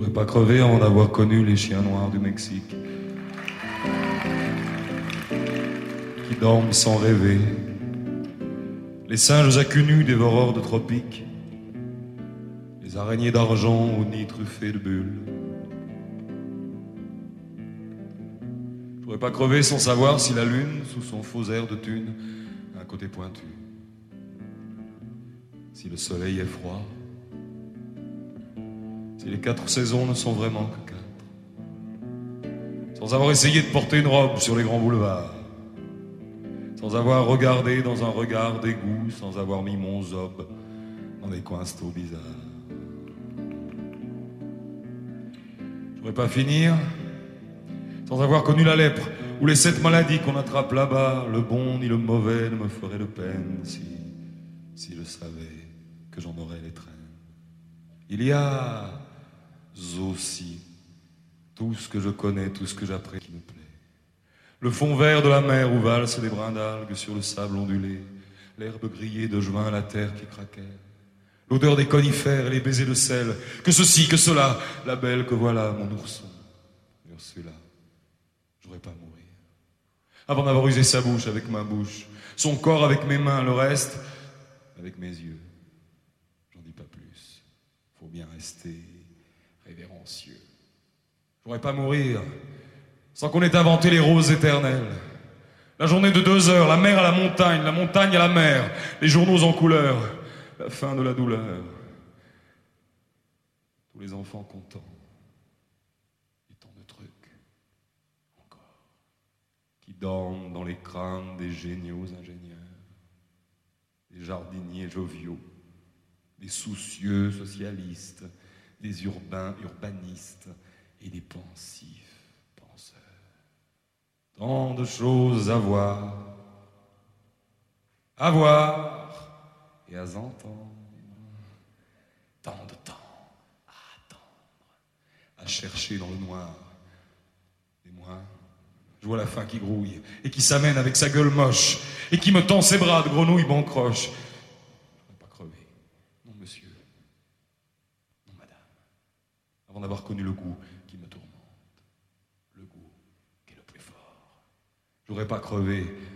voudrais pas crever avant d'avoir connu les chiens noirs du Mexique qui dorment sans rêver, les singes à cul nu dévoreurs de tropiques, les araignées d'argent au nid truffé de bulles. Je voudrais pas crever sans savoir si la lune, sous son faux air de thune, a un côté pointu, si le soleil est froid, si les 4 saisons ne sont vraiment que 4, sans avoir essayé de porter une robe sur les grands boulevards, sans avoir regardé dans un regard d'égout, sans avoir mis mon zob dans des coins sto bizarres. Je voudrais pas finir sans avoir connu la lèpre ou les 7 maladies qu'on attrape là-bas. Le bon ni le mauvais ne me ferait de peine si je savais que j'en aurais les traînes. Il y a aussi tout ce que je connais, tout ce que j'apprécie qui me plaît. Le fond vert de la mer où valsent les brins d'algues sur le sable ondulé, l'herbe grillée de juin, la terre qui craquait, l'odeur des conifères et les baisers de sel, que ceci, que cela, la belle que voilà, mon ourson, Ursula. Je voudrais pas mourir avant d'avoir usé sa bouche avec ma bouche, son corps avec mes mains, le reste avec mes yeux. J'en dis pas plus, faut bien rester révérencieux. Je voudrais pas mourir sans qu'on ait inventé les roses éternelles. La journée de 2 heures, la mer à la montagne à la mer, les journaux en couleur, la fin de la douleur. Tous les enfants contents. Et tant de trucs, encore, qui dorment dans les crânes des géniaux ingénieurs, des jardiniers joviaux, des soucieux socialistes, des urbains urbanistes et des pensifs penseurs. Tant de choses à voir et à entendre. Tant de temps à attendre, à chercher dans le noir. Et moi, je vois la faim qui grouille et qui s'amène avec sa gueule moche et qui me tend ses bras de grenouille bancroche. Je ne vais pas crever. Non, monsieur. Non, madame. Avant d'avoir connu le goût qui me tourmente. Le goût qui est le plus fort. Je voudrais pas crever